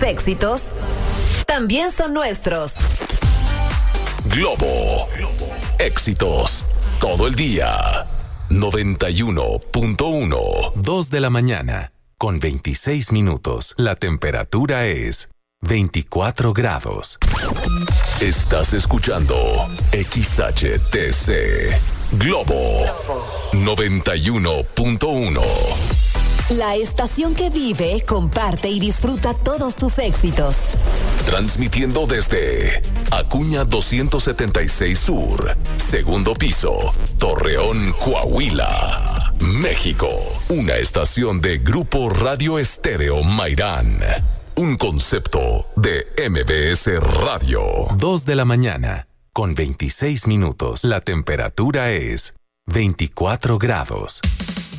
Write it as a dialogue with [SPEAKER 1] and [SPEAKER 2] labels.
[SPEAKER 1] éxitos también son nuestros.
[SPEAKER 2] Globo. Éxitos todo el día. 91.1.
[SPEAKER 3] 2 de la mañana, con 26 minutos. La temperatura es 24 grados.
[SPEAKER 2] Estás escuchando XHTC. Globo 91.1.
[SPEAKER 1] La estación que vive, comparte y disfruta todos tus éxitos.
[SPEAKER 2] Transmitiendo desde Acuña 276 Sur, segundo piso, Torreón, Coahuila, México. Una estación de Grupo Radio Estéreo Mairán. Un concepto de MBS Radio.
[SPEAKER 3] 2 de la mañana, con 26 minutos. La temperatura es 24 grados.